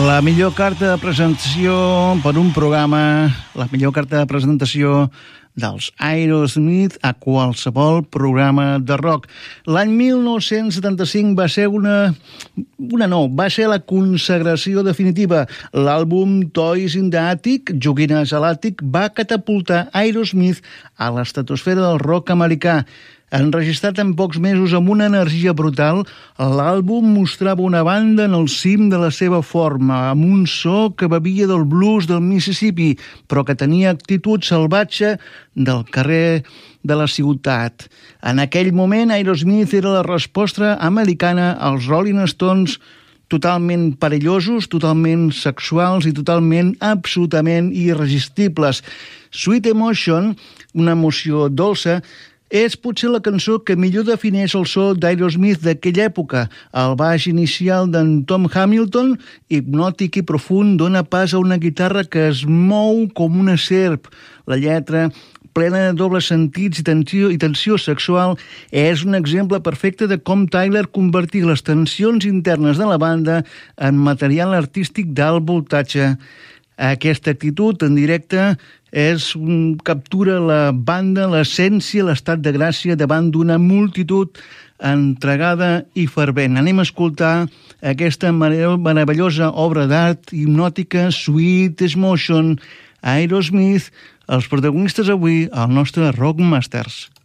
La millor carta de presentació per un programa, la millor carta de presentació dels Aerosmith a qualsevol programa de rock. L'any 1975 va ser va ser la consagració definitiva. L'àlbum Toys in the Attic, Joguines a l'àtic, va catapultar Aerosmith a l'estratosfera del rock americà. Enregistrat en pocs mesos amb una energia brutal, l'àlbum mostrava una banda en el cim de la seva forma, amb un so que bevia del blues del Mississippi, però que tenia actitud salvatge del carrer de la ciutat. En aquell moment, Aerosmith era la resposta americana als Rolling Stones, totalment perillosos, totalment sexuals i totalment, absolutament irresistibles. Sweet Emotion, una emoció dolça, és potser la cançó que millor defineix el so d'Aerosmith d'aquella època. El baix inicial d'en Tom Hamilton, hipnòtic i profund, dona pas a una guitarra que es mou com una serp. La lletra, plena de dobles sentits i tensió sexual, és un exemple perfecte de com Tyler convertir les tensions internes de la banda en material artístic d'alt voltatge. Aquesta actitud en directe captura la banda, l'essència, l'estat de gràcia davant d'una multitud entregada i fervent. Anem a escoltar aquesta meravellosa obra d'art hipnòtica, Sweet Emotion, Aerosmith, els protagonistes avui al nostre Rockmasters.